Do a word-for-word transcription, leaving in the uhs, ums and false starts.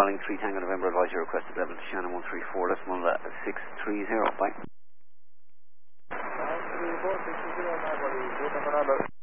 calling three Tango November, advise your requested level to Shannon one three four, decimal six three zero. Bye. one three four, six three zero,